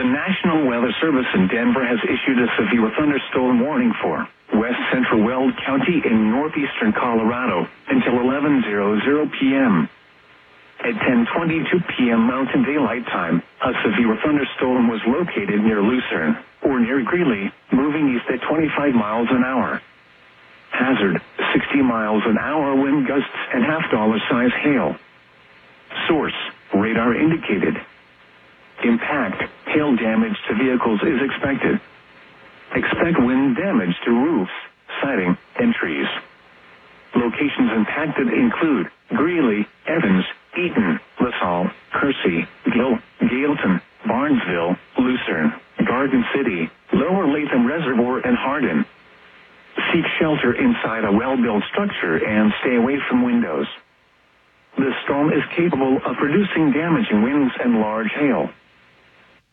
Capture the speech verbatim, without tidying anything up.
The National Weather Service in Denver has issued a severe thunderstorm warning for west central Weld County in northeastern Colorado until eleven hundred p.m. At ten twenty-two p.m. Mountain Daylight Time, a severe thunderstorm was located near Lucerne, or near Greeley, moving east at twenty-five miles an hour. Hazard, sixty miles an hour wind gusts and half-dollar size hail. Source, radar indicated. Impact, hail damage to vehicles is expected. Expect wind damage to roofs, siding, and trees. Locations impacted include Greeley, Evans, Eaton, LaSalle, Kersey, Gill, Gailton, Barnesville, Lucerne, Garden City, Lower Latham Reservoir, and Hardin. Seek shelter inside a well-built structure and stay away from windows. The storm is capable of producing damaging winds and large hail.